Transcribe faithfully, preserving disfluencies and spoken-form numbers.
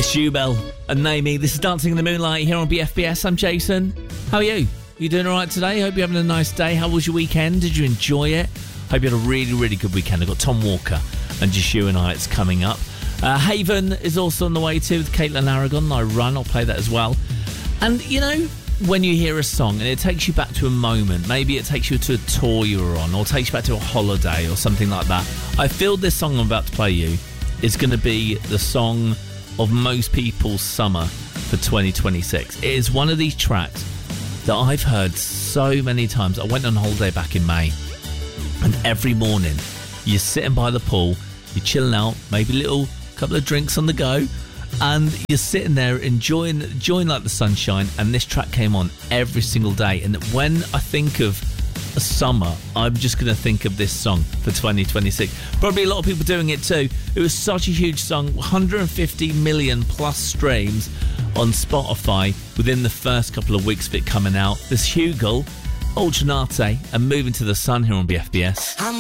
It's Jubel and Naomi. This is Dancing in the Moonlight here on B F B S. I'm Jason. How are you? You doing all right today? Hope you're having a nice day. How was your weekend? Did you enjoy it? Hope you had a really, really good weekend. I've got Tom Walker and Just You and I. It's coming up. Uh, Haven is also on the way too with Caitlin Aragon. I Run. I'll play that as well. And, you know, when you hear a song and it takes you back to a moment, maybe it takes you to a tour you were on or takes you back to a holiday or something like that. I feel this song I'm about to play you is going to be the song of most people's summer for twenty twenty-six. It is one of these tracks that I've heard so many times. I went on holiday back in May, and every morning you're sitting by the pool, you're chilling out, maybe a little couple of drinks on the go, and you're sitting there enjoying enjoying like the sunshine, and this track came on every single day. And when I think of a summer, I'm just going to think of this song for twenty twenty-six. Probably a lot of people doing it too. It was such a huge song, one hundred fifty million plus streams on Spotify within the first couple of weeks of it coming out. There's Hugel, Ultranate and Moving to the Sun here on B F B S.